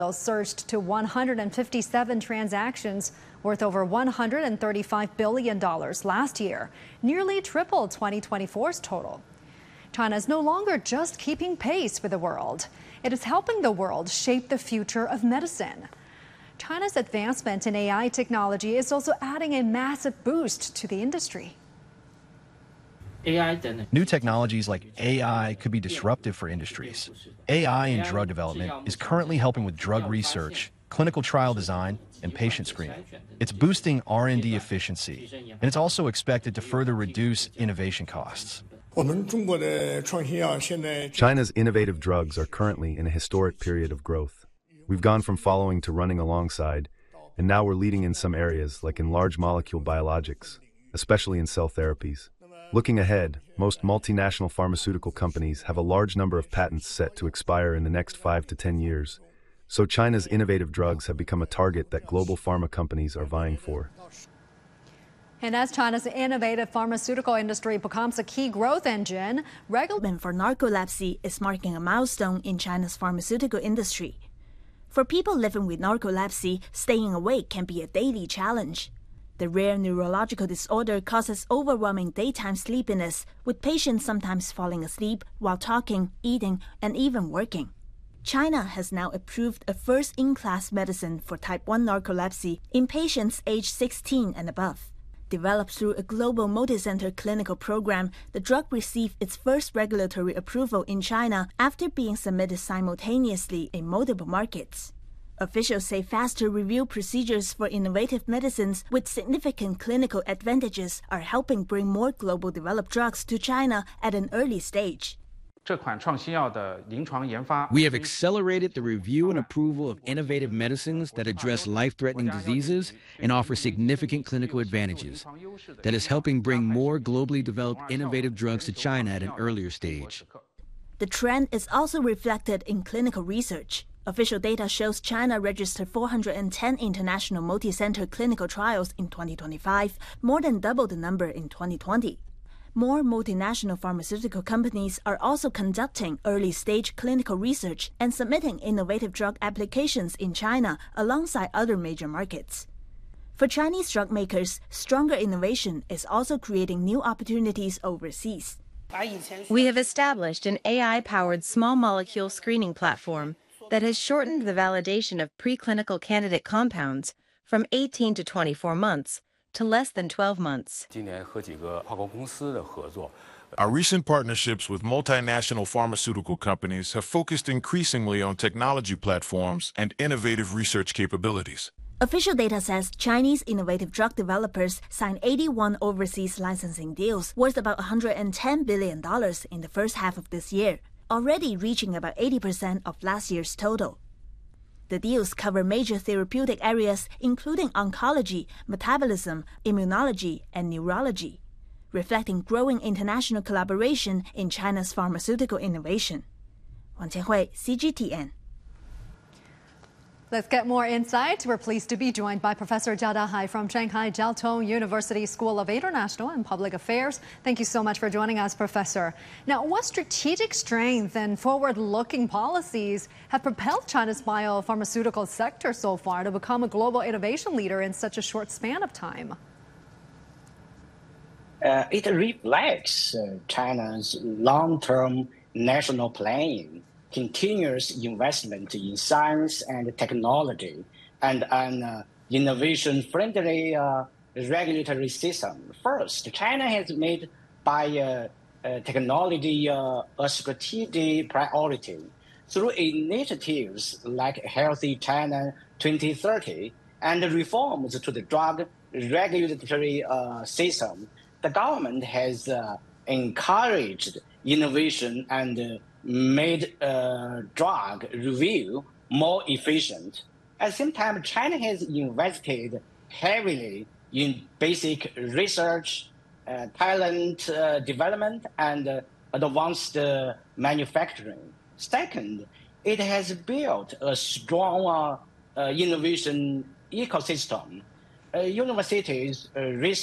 surged to 157 transactions worth over $135 billion last year, nearly triple 2024's total. China is no longer just keeping pace with the world. It is helping the world shape the future of medicine. China's advancement in AI technology is also adding a massive boost to the industry. New technologies like AI could be disruptive for industries. AI in drug development is currently helping with drug research, clinical trial design, and patient screening. It's boosting R&D efficiency, and it's also expected to further reduce innovation costs. China's innovative drugs are currently in a historic period of growth. We've gone from following to running alongside, and now we're leading in some areas like in large molecule biologics, especially in cell therapies. Looking ahead, most multinational pharmaceutical companies have a large number of patents set to expire in the next 5 to 10 years. So China's innovative drugs have become a target that global pharma companies are vying for. And as China's innovative pharmaceutical industry becomes a key growth engine, regulation for narcolepsy is marking a milestone in China's pharmaceutical industry. For people living with narcolepsy, staying awake can be a daily challenge. The rare neurological disorder causes overwhelming daytime sleepiness, with patients sometimes falling asleep while talking, eating, and even working. China has now approved a first-in-class medicine for type 1 narcolepsy in patients aged 16 and above. Developed through a global multi-center clinical program, the drug received its first regulatory approval in China after being submitted simultaneously in multiple markets. Officials say faster review procedures for innovative medicines with significant clinical advantages are helping bring more global developed drugs to China at an early stage. We have accelerated the review and approval of innovative medicines that address life-threatening diseases and offer significant clinical advantages. That is helping bring more globally developed innovative drugs to China at an earlier stage. The trend is also reflected in clinical research. Official data shows China registered 410 international multi-center clinical trials in 2025, more than double the number in 2020. More multinational pharmaceutical companies are also conducting early-stage clinical research and submitting innovative drug applications in China alongside other major markets. For Chinese drug makers, stronger innovation is also creating new opportunities overseas. We have established an AI-powered small molecule screening platform that has shortened the validation of preclinical candidate compounds from 18 to 24 months to less than 12 months. Our recent partnerships with multinational pharmaceutical companies have focused increasingly on technology platforms and innovative research capabilities. Official data says Chinese innovative drug developers signed 81 overseas licensing deals worth about $110 billion in the first half of this year, already reaching about 80% of last year's total. The deals cover major therapeutic areas including oncology, metabolism, immunology, and neurology, reflecting growing international collaboration in China's pharmaceutical innovation. Wang Qianhui, CGTN. Let's get more insight. We're pleased to be joined by Professor Jiao Dahai from Shanghai Jiao Tong University School of International and Public Affairs. Thank you so much for joining us, Professor. Now, what strategic strength and forward-looking policies have propelled China's biopharmaceutical sector so far to become a global innovation leader in such a short span of time? It reflects China's long-term national planning, continuous investment in science and technology, and an innovation-friendly regulatory system. First, China has made biotechnology a strategic priority. Through initiatives like Healthy China 2030 and reforms to the drug regulatory system, the government has encouraged innovation and made drug review more efficient. At the same time, China has invested heavily in basic research, talent development, and advanced manufacturing. Second, it has built a strong innovation ecosystem. Universities, research